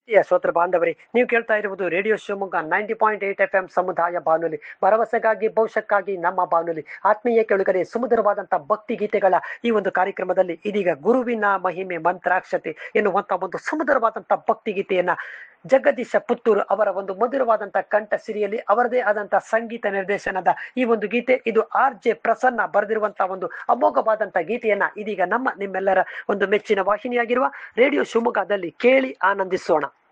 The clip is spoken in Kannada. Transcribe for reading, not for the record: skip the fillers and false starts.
ಶ್ರೋತೃ ಬಾಂಧವರೇ, ನೀವು ಕೇಳ್ತಾ ಇರುವುದು ರೇಡಿಯೋ ಶಿವಮೊಗ್ಗ 90.8 FM ಸಮುದಾಯ ಬಾನುಲಿ, ಭರವಸೆಗಾಗಿ ಭವಿಷ್ಯಕ್ಕಾಗಿ ನಮ್ಮ ಬಾನುಲಿ. ಆತ್ಮೀಯ ಕೆಳಗಡೆ ಸುಮಧುರವಾದಂತಹ ಭಕ್ತಿ ಗೀತೆಗಳ ಈ ಒಂದು ಕಾರ್ಯಕ್ರಮದಲ್ಲಿ ಇದೀಗ ಗುರುವಿನ ಮಹಿಮೆ ಮಂತ್ರಾಕ್ಷತೆ ಎನ್ನುವಂತ ಒಂದು ಸುಮಧುರವಾದಂತಹ ಭಕ್ತಿ ಗೀತೆಯನ್ನ ಜಗದೀಶ ಪುತ್ತೂರು ಅವರ ಒಂದು ಮಧುರವಾದಂತಹ ಕಂಠ ಸಿರಿಯಲ್ಲಿ ಅವರದೇ ಆದಂತಹ ಸಂಗೀತ ನಿರ್ದೇಶನದ ಈ ಒಂದು ಗೀತೆ, ಇದು RJ ಪ್ರಸನ್ನ ಬರೆದಿರುವಂತಹ ಒಂದು ಅಮೋಘವಾದಂತಹ ಗೀತೆಯನ್ನ ಇದೀಗ ನಿಮ್ಮೆಲ್ಲರ ಒಂದು ಮೆಚ್ಚಿನ ವಾಹಿನಿಯಾಗಿರುವ ರೇಡಿಯೋ ಶಿವಮೊಗ್ಗದಲ್ಲಿ ಕೇಳಿ ಆನಂದಿಸೋಣ.